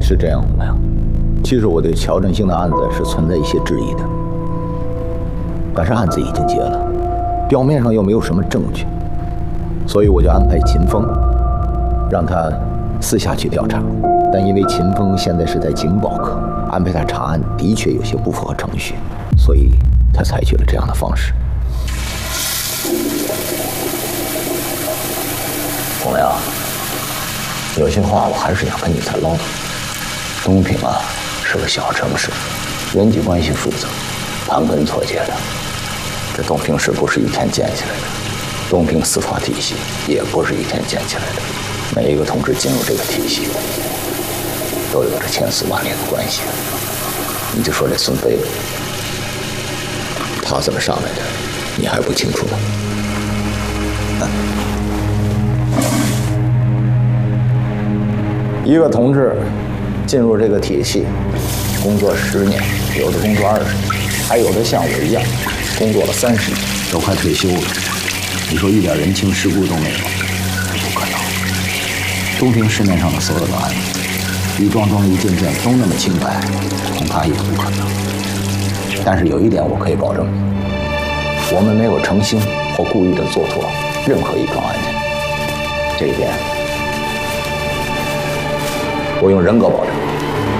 是这样，洪亮。其实我对乔振兴的案子是存在一些质疑的，但是案子已经结了，表面上又没有什么证据，所以我就安排秦风，让他私下去调查。但因为秦风现在是在警保科，安排他查案的确有些不符合程序，所以才采取了这样的方式。洪亮，有些话我还是想跟你再唠叨。东平啊，是个小城市，人际关系复杂，盘根错节的。这东平市不是一天建起来的，东平司法体系也不是一天建起来的。每一个同志进入这个体系，都有着千丝万缕的关系。你就说这孙飞，他怎么上来的，你还不清楚吗？一个同志进入这个体系，工作10年，有的工作20年，还有的像我一样，工作了30年，都快退休了。你说一点人情世故都没有，不可能。东平市面上的所有的案子，一桩桩一件件都那么清白，恐怕也不可能。但是有一点我可以保证，我们没有诚心或故意的做错任何一桩案件，这一点我用人格保证。